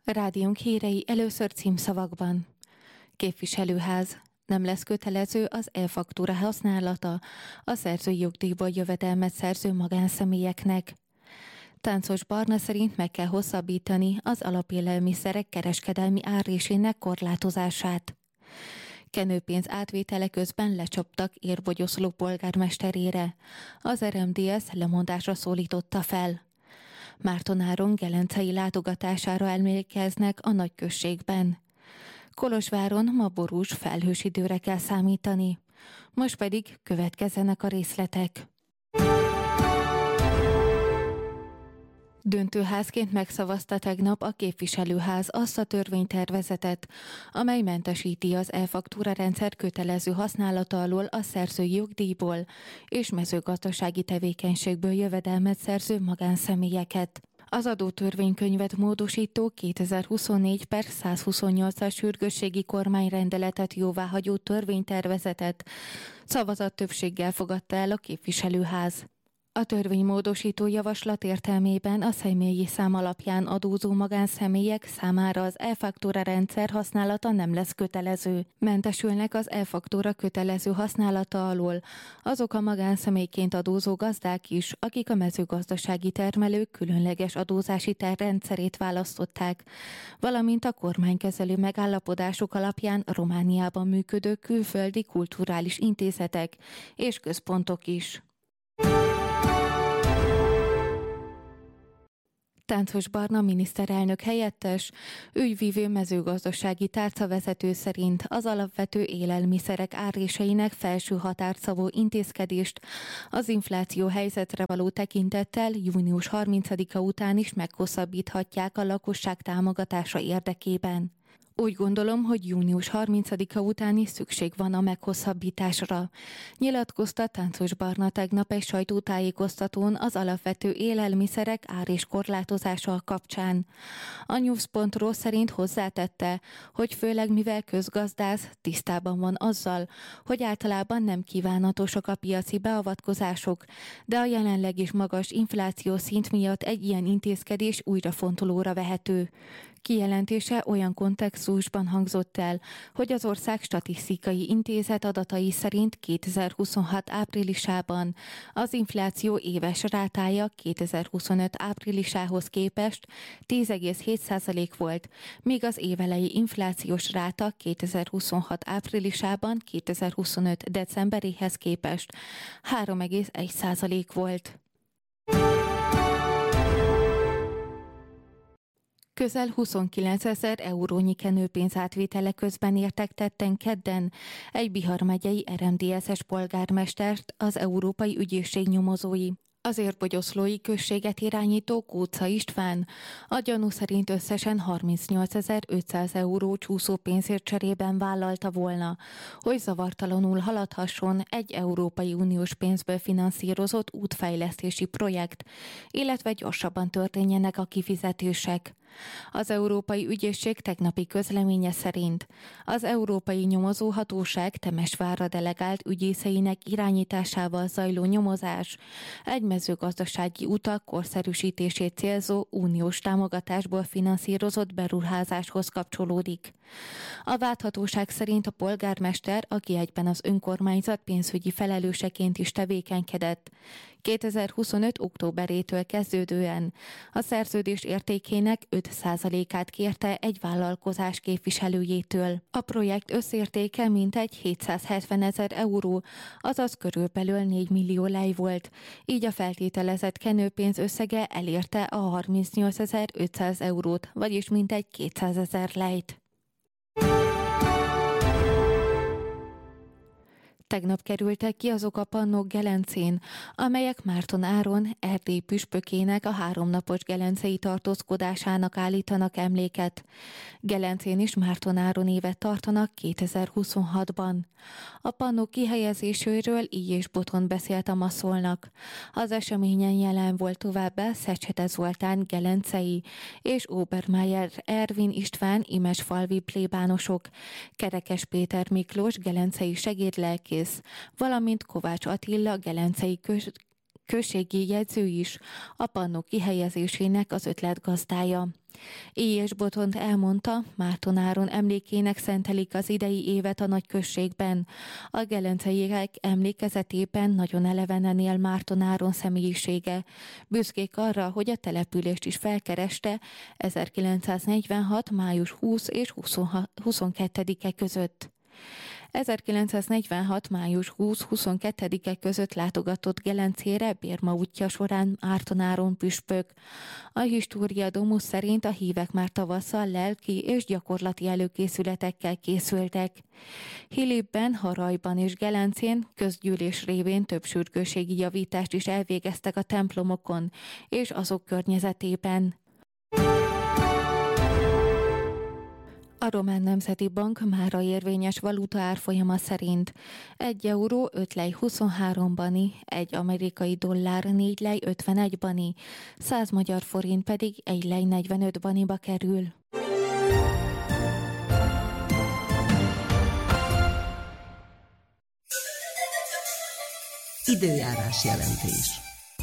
Rádiónk hírei először címszavakban. Képviselőház. Nem lesz kötelező az e-faktúra használata a szerzői jogdíjból jövedelmet szerző magánszemélyeknek. Táncos Barna szerint meg kell hosszabbítani az alapélelmiszerek kereskedelmi árrésének korlátozását. Kenőpénz átvétele közben lecsaptak Érbogyószló polgármesterére. Az RMDSZ lemondásra szólította fel. Mártonáron gelencei látogatására emlékeznek a nagyközségben. Kolozsváron ma borús, felhős időre kell számítani. Most pedig következzenek a részletek. Döntőházként megszavazta tegnap a képviselőház azt a törvénytervezetet, amely mentesíti az e-faktúra rendszer kötelező használata alól a szerzői jogdíjból és mezőgazdasági tevékenységből jövedelmet szerző magánszemélyeket. Az adótörvénykönyvet módosító 2024/128-as sürgősségi kormányrendeletet jóváhagyó törvénytervezetet szavazattöbbséggel fogadta el a képviselőház. A törvénymódosító javaslat értelmében a személyi szám alapján adózó magánszemélyek számára az e-faktúra rendszer használata nem lesz kötelező. Mentesülnek az e-faktúra kötelező használata alól azok a magánszemélyként adózó gazdák is, akik a mezőgazdasági termelők különleges adózási rendszerét választották, valamint a kormánykezelő megállapodások alapján Romániában működő külföldi kulturális intézetek és központok is. Táncos Barna miniszterelnök helyettes, ügyvívő mezőgazdasági tárcavezető szerint az alapvető élelmiszerek árréseinek felső határt szabó intézkedést az infláció helyzetre való tekintettel június 30-a után is meghosszabbíthatják a lakosság támogatása érdekében. Úgy gondolom, hogy június 30-a után is szükség van a meghosszabbításra, nyilatkozta Táncos Barna tegnap egy sajtótájékoztatón az alapvető élelmiszerek ár és korlátozása kapcsán. A News.ro szerint hozzátette, hogy főleg mivel közgazdász tisztában van azzal, hogy általában nem kívánatosak a piaci beavatkozások, de a jelenleg is magas infláció szint miatt egy ilyen intézkedés újra fontolóra vehető. Kijelentése olyan kontextusban hangzott el, hogy az Ország Statisztikai Intézet adatai szerint 2026 áprilisában az infláció éves rátája 2025 áprilisához képest 10,7% volt, míg az évelei inflációs ráta 2026 áprilisában 2025 decemberéhez képest 3,1% volt. Közel 29 000 eurónyi kenőpénz átvétele közben értek tetten kedden egy Bihar megyei RMDSZ-es polgármestert az Európai Ügyészség nyomozói. Az Érbogyószlói községet irányító Kóca István a gyanú szerint összesen 38.500 euró csúszó pénzért cserében vállalta volna, hogy zavartalanul haladhasson egy Európai Uniós pénzből finanszírozott útfejlesztési projekt, illetve gyorsabban történjenek a kifizetések. Az Európai Ügyészség tegnapi közleménye szerint az Európai Nyomozóhatóság Temesvárra delegált ügyészeinek irányításával zajló nyomozás egy mezőgazdasági utak korszerűsítését célzó uniós támogatásból finanszírozott beruházáshoz kapcsolódik. A vádhatóság szerint a polgármester, aki egyben az önkormányzat pénzügyi felelőseként is tevékenykedett, 2025. októberétől kezdődően a szerződés értékének 5%-át kérte egy vállalkozás képviselőjétől. A projekt összértéke mintegy 770 000 euró, azaz körülbelül 4 millió lej volt, így a feltételezett kenőpénz összege elérte a 38.500 eurót, vagyis mintegy 200 000 lejt. Tegnap kerültek ki azok a pannók Gelencén, amelyek Mártonáron Erdély püspökének a 3 napos gelencei tartózkodásának állítanak emléket. Gelencén is Mártonáron évet tartanak 2026-ban. A pannók kihelyezéséről így és Boton beszélt a Maszolnak. Az eseményen jelen volt továbbá Szecsete Zoltán gelencei és Obermeier Ervin István imesfalvi plébánosok, Kerekes Péter Miklós gelencei segédlelkész, valamint Kovács Attila gelencei községi jegyző is, a pannó kihelyezésének az ötletgazdája. Éjes Botont elmondta, Márton-Áron emlékének szentelik az idei évet a nagyközségben. A gelenceiek emlékezetében nagyon elevenen él Márton-Áron személyisége. Büszkék arra, hogy a települést is felkereste 1946. május 20 és 22-e között. 1946. május 20-22-e között látogatott Gelencére Bérma útja során Márton-Áron püspök. A História Domus szerint a hívek már tavasszal lelki és gyakorlati előkészületekkel készültek. Hilibben, Harajban és Gelencén közgyűlés révén több sürgősségi javítást is elvégeztek a templomokon és azok környezetében. A Román Nemzeti Bank mára érvényes valuta árfolyama szerint 1 euró 5 lej 23 bani, 1 amerikai dollár 4 lej 51 bani, 100 magyar forint pedig 1 lej 45 baniba kerül. Időjárás jelentés.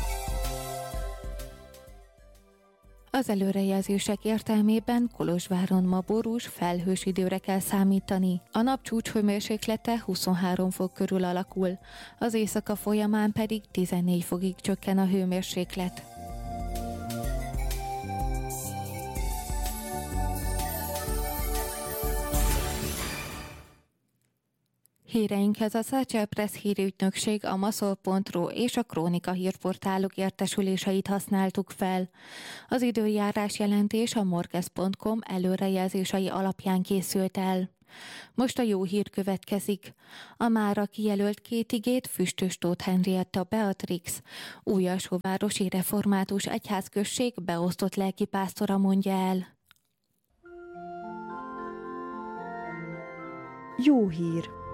Az előrejelzések értelmében Kolozsváron ma borús, felhős időre kell számítani. A nap csúcshőmérséklete 23 fok körül alakul, az éjszaka folyamán pedig 14 fokig csökken a hőmérséklet. Híreinkhez a Szácsel Press hírügynökség, a Maszol.ru és a Krónika hírportálok értesüléseit használtuk fel. Az időjárás jelentés a morges.com előrejelzései alapján készült el. Most a jó hír következik. A mára kijelölt 2 igét Füstös Tóth Henrietta Beatrix, Újalsóvárosi Református Egyházközség beosztott lelkipásztora mondja el. Jó hír!